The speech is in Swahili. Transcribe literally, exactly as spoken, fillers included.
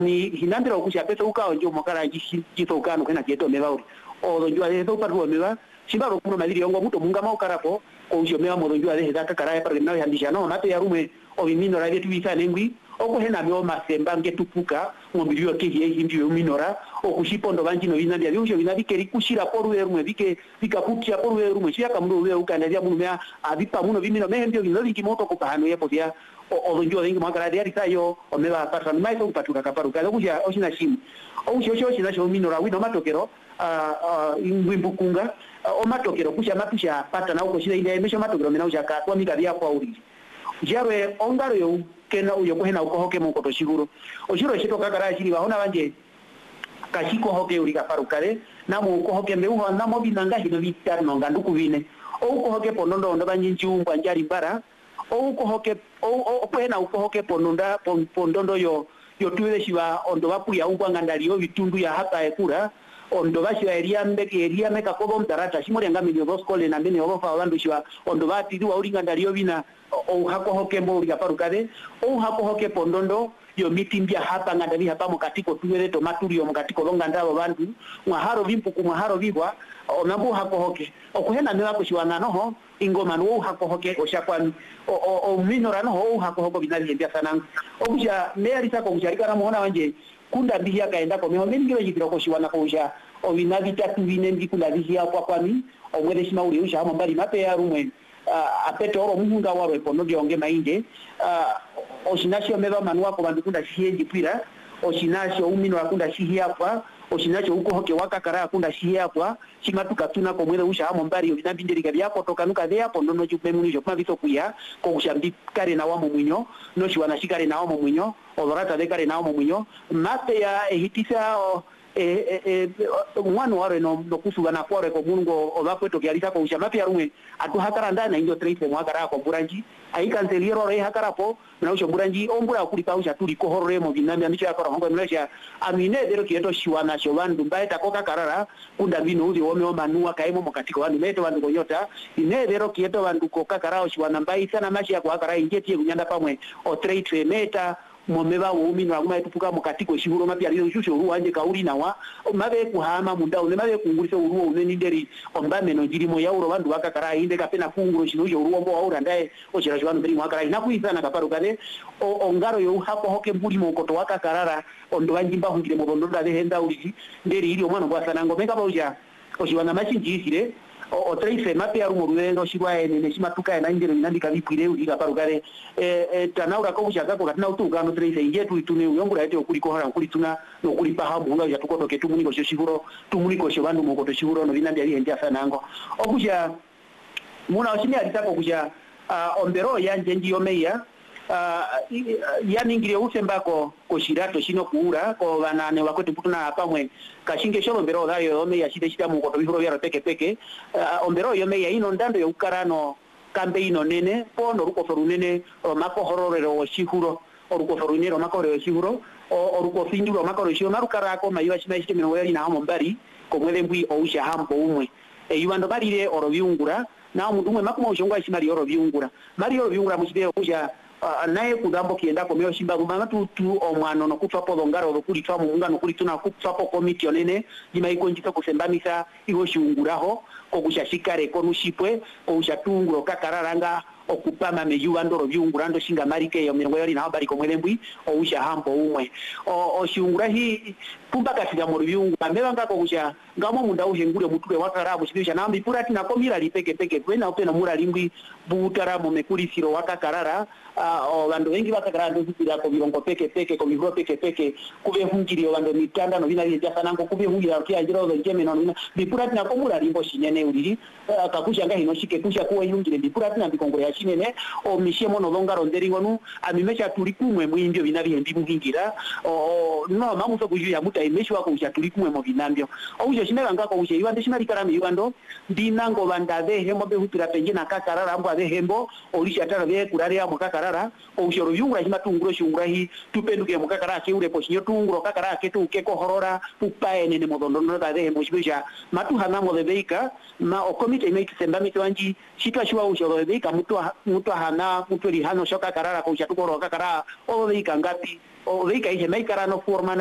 ni hinandira okusha pesa ukawa njo makara jito ukano kena jeto mevauri o njua de to parwa meva simbaro kuno madiri yongo muto munga mau karapo ko usho meva mo njua de data karaya para na handisha no mate ya rume o minora de tuisa nengwi o ko hena meo masemba ngetupuka mo miliyo ke ye hindi yo minora o kushipondo banji no ina dia usho ina bikeri kushira poru ya rume bike bikaputia poru ya rume sia kamdo we ukana dia muno mea abipa muno bimino me ndio ino likimoto ko pahano ye podia o njua de makara de ritayo o meva pasa mai so patuka kaparuka lo kuja o sina shimu o usho sho sina sho minora wi no matokero a ingwimbukunga o matokero kusha mapisha pata na uko shida ile mesho matokero mena uja ka kwa mika bia kwa uri jarwe ongaro yo kena uyo ko hena uko hoke mo ko to siguro o shiro shito kakara shiri bahona banje kashiko hoke uri ka parukare na mo ko hoke mbeu na mo binanga hido vitar no nganduku vine o ko hoke ponondo ndo banje nchiumba njari bara o ko hoke o ko hena uko hoke pononda pondondo yo yo tuwe shiba ondo bapu ya ungwa ngandaliyo vitundu ya hapa ekura ondo bashi ya eria mbeke eria meka kobo mtarata shimori anga milio boskole na mbene obofa wandu shiwa ondo bati duwa uringa ndaliyo vina o hako hoke mbo uriga parukade o hako hoke pondondo yo mitimbia hapa ngandali hapa mokatiko tuwele tomaturi yo mokatiko longa ndabo bandu mwaharo vimpuku mwaharo vibwa o nambu hako hoke o kuhena mewa kushiwa nanoho ingoma no hako hoke o shakwani o o, o minora no ho hako hoko binali mbia sanangu o kuja mearisa ko kujarika na muona wanje kunda bihia kaenda ko meho mengi we jitiro ko shiwana ko uja o binavi tatu bine ndi kula bihia kwa kwani o mwele shima uri uja hamo mbali mape ya rumwe uh, apete oro muhunga waro epono gionge mainde uh, o shinasho meba manuwa ko bandu kunda shihie jipira o shinasho umino akunda shihia kwa o shinasho uko hoke waka kara akunda shihia kwa shima tukatuna ko mwele uja hamo mbali o binavi ndiri byako toka nuka dhea pondo no jupe munijo kuma viso kuya ko kushambi kare na wamo mwinyo no shiwana shikare na wamo mwinyo olorata de kare na wamo mwinyo mate ya ehitisa o e e mwana waro no no kusugana kware ko mungo obakweto kyalisa ko ushamapi yarumwe atu hakara ndana injo trace mwakara ko buranji ai kanseliero re hakara po na usho buranji ombura kuli pa usha tuli ko horre mo binambi amicho yakora hongo mlesha amine dero kieto shiwana shovandu mbaye takoka karara kunda bino uli wome o manua kaimo mokatiko wandu meto wandu konyota ine dero kieto wandu ko kakara shiwana mbaye sana mashi ya kwa hakara injeti kunyanda pamwe o trace meta momeba uumino aguma etupuka mokatiko shihuro mapya lyo shusho ruwa anje kauri nawa mabe kuhama munda une mabe kungurisa uruwa uneni nderi ombame no jirimo ya uro bandu bakakara inde kapena kunguro shino yo uruwa mbo aura ndaye ochira shwanu mberi mwakara ina kuizana kaparu kane ongaro yo hako hoke mburi mokoto wakakarara ondo banjimba hungire mobondo ndade henda uri nderi ili omwana bwa sanango meka bauja oshiwana machinjisire o trace mapya rumo ruendo shirwa ene neshimatuka ena indero inandika bipire udiga parugare eh eh tanaura ko bushaka ko katina utuga no trace inje tu itune uyongura ete okuri ko hara okuri tuna no okuri pa hamu nga yatukotoke tumuni ko shihuro tumuni ko shobandu mo ko to shihuro no binandi ali enja sanango okusha muna oshimi alitako kusha uh, ombero yanje njiyo meya uh, yani ngire usembako ko shirato shino kuura ko banane wakwetu putuna pamwe kashinge sholo ombero dayo meya shide shida mu ko to bihuro byaro peke peke uh, ombero yo meya ino ndando yo ukarano kambe ino nene pono ruko forunene o mako hororero o shihuro o ruko forunero mako hororero shihuro o ruko finduro mako hororero shihuro marukara ko mayiwa shima shike mino weli na hamo mbari ko mwele mbui o usha hampo umwe e yuando barire oro biungura na mundu umwe makuma ushongwa shimari oro biungura mari oro biungura muside usha Uh, nae kudambo kienda ko meo shimba gumama tu tu omwano no kutwapo longaro lokuli twa munga no kuli tuna kutwapo komiti onene jima iko njita kusembamisa iwo shunguraho ko kushashikare ko nushipwe ko ushatunguro kakararanga okupama mejuwa ndoro byungurando shinga marike yo mirongo yori na habari ko mwelembwi o usha hampo umwe o, o shungura hi pumba kasiga mu byungura mbebanga ko usha ngamo munda uhengure mutwe wakarabu shibisha nambi purati na komira lipeke peke kwena opena mura limbi butara mu mekulisiro wakakarara uh, o bando wengi bakakarara nduzira ko birongo peke peke ko bibro peke peke kube hungiri o bando mitanda no bina bya sanango kube hungira kya jiro zo jeme no bina bipurati na komura limbo shinyene uriri uh, kakusha ngahi no shike kusha kuwa yungire bipurati na bikongore ya shinene o mishemo no longaro nderingo amimesha tuli kumwe mwindio binabihembi muhingira o no mamuso kujuya muta imeshwa ko ushatuli kumwe mo binambyo o ujo shimera ngako uje iwande shimari karame iwando ndinango bandave hemo be hutira penje na kakarara ambo ave hembo olisha tara be kurare ya mukakarara o ushoro yungura shima tunguro shungura hi tupenduke mukakarara ke ure poshinyo tunguro kakarara ke tu ke ko horora upaene ne modondo no da de hembo shibisha matu hana mo lebeika ma o komite imeti sembami twanji shitwa shwa ushoro lebeika mutu mutu hana mutu lihano shoka karara ko ushatuko ro kakara o lebeika ngapi o dei kai he mai kara no forma